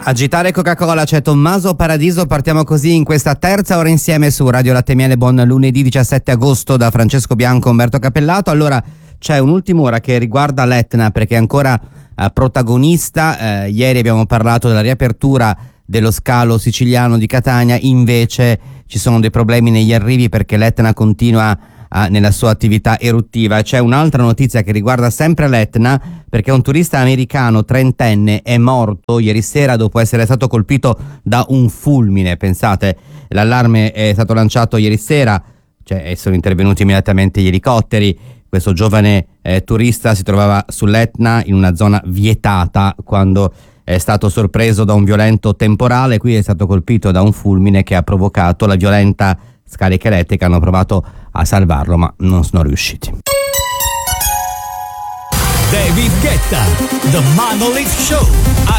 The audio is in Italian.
Agitare Coca-Cola, c'è Tommaso Paradiso, partiamo così in questa terza ora insieme su Radio Latte Miele. Buon lunedì 17 agosto da Francesco Bianco, Umberto Capellato. Allora, c'è un'ultima ora che riguarda l'Etna perché è ancora protagonista. Ieri abbiamo parlato della riapertura dello scalo siciliano di Catania, invece ci sono dei problemi negli arrivi perché l'Etna continua nella sua attività eruttiva. C'è un'altra notizia che riguarda sempre l'Etna perché un turista americano trentenne è morto ieri sera dopo essere stato colpito da un fulmine. Pensate, l'allarme è stato lanciato ieri sera, sono intervenuti immediatamente gli elicotteri. Questo giovane turista si trovava sull'Etna in una zona vietata quando è stato sorpreso da un violento temporale. Qui è stato colpito da un fulmine che ha provocato la violenta scarica elettrica. Hanno provato a salvarlo ma non sono riusciti. David Guetta, The Monolith Show.